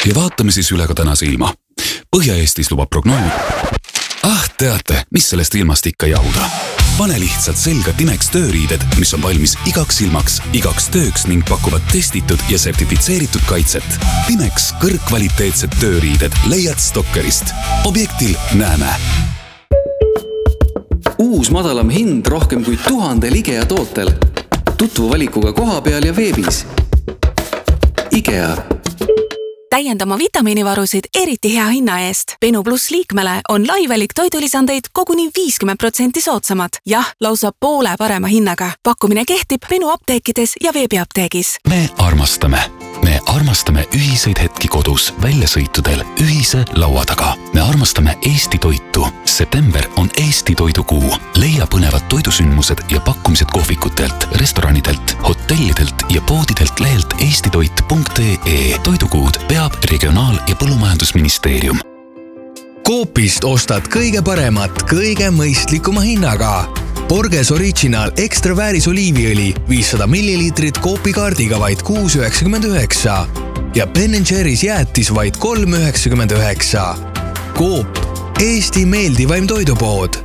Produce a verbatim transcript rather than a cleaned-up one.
Ja vaatame siis üle ka tänase ilma. Põhja-Eestis lubab prognoos. Ah, teate, mis sellest ilmast ikka jauda. Pane lihtsalt selga Timex tööriided, mis on valmis igaks ilmaks, igaks tööks ning pakuvad testitud ja sertifitseeritud kaitset. Timex kõrgkvaliteetsed tööriided leiad Stokkerist. Objektil näeme. Uus madalam hind rohkem kui tuhandel IKEA tootel. Tutvu valikuga koha peal ja veebis. IKEA. Täiendama vitamiinivarusid eriti hea hinna eest. Benu Plus liikmele on laivelik toidulisandeid koguni viiskümmend protsenti soodsamad. Jah, lausa poole parema hinnaga. Pakkumine kehtib Benu apteekides ja veebiapteegis. Me armastame. Me armastame ühiseid hetki kodus, väljasõitudel, ühise laua taga. Me armastame Eesti toitu. September on Eesti toidukuu. Leia põnevad toidusündmused ja pakkumised kohvikutelt, restoranidelt, hotellidelt ja poodidelt lehelt eestitoit punkt ee. Toidukuud peab Regionaal- ja Põllumajandusministeerium. Coopist ostad kõige paremat, kõige mõistlikuma hinnaga. Borges Original Extra vääris oliiviõli viissada milliliitrit Coopi kaardiga vaid kuus üheksakümmend üheksa ja Ben and Jerry's jäätis vaid kolm üheksakümmend üheksa. Coop, Eesti meeldivaim toidupood.